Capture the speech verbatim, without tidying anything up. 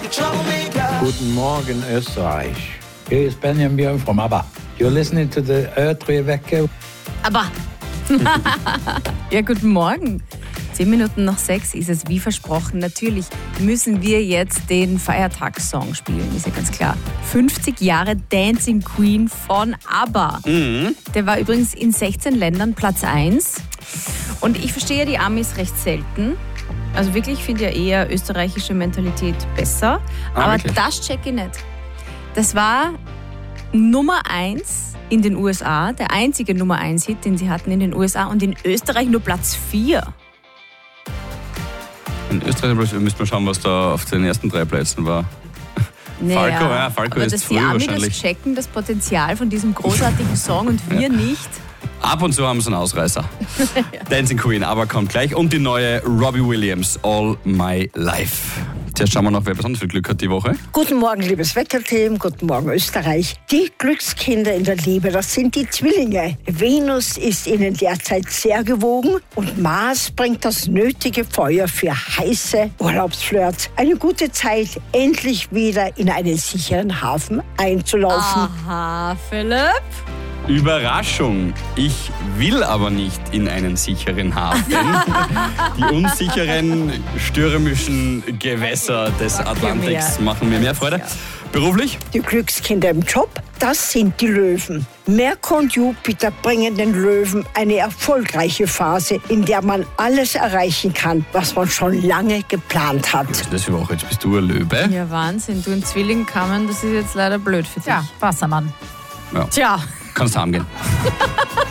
Guten Morgen, Österreich. Here is Benjamin Björn from ABBA. You're listening to the Ö3-Wecke. ABBA. Ja, guten Morgen. Zehn Minuten nach sechs ist es wie versprochen. Natürlich müssen wir jetzt den Feiertagssong spielen, ist ja ganz klar. fünfzig Jahre Dancing Queen von ABBA. Mhm. Der war übrigens in sechzehn Ländern Platz eins. Und ich verstehe die Amis recht selten. Also wirklich, ich finde ja eher österreichische Mentalität besser. Ah, Aber wirklich? das check ich nicht. Das war Nummer eins in den U S A, der einzige Nummer eins Hit, den sie hatten in den U S A, und in Österreich nur Platz vier. In Österreich müssen wir schauen, was da auf den ersten drei Plätzen war. Naja, Falco, ja, Falco aber ist dass die früh Amis wahrscheinlich. das checken, das Potenzial von diesem großartigen Song, und wir nicht. Ab und zu haben sie einen Ausreißer. Dancing Queen, aber kommt gleich. Und die neue Robbie Williams, All My Life. Jetzt schauen wir noch, wer besonders viel Glück hat die Woche. Guten Morgen, liebes Wetterteam. Guten Morgen, Österreich. Die Glückskinder in der Liebe, das sind die Zwillinge. Venus ist ihnen derzeit sehr gewogen und Mars bringt das nötige Feuer für heiße Urlaubsflirts. Eine gute Zeit, endlich wieder in einen sicheren Hafen einzulaufen. Aha, Philipp. Überraschung. Ich will aber nicht in einen sicheren Hafen. Die unsicheren, stürmischen Gewässer des Atlantiks machen mir mehr Freude. Beruflich? Die Glückskinder im Job, das sind die Löwen. Merkur und Jupiter bringen den Löwen eine erfolgreiche Phase, in der man alles erreichen kann, was man schon lange geplant hat. Was ist das für Woche? Jetzt bist du ein Löwe. Ja, Wahnsinn. Du in Zwilling kamen, das ist jetzt leider blöd für dich. Ja, Wassermann. Ja. Tja. Kannst heimgehen.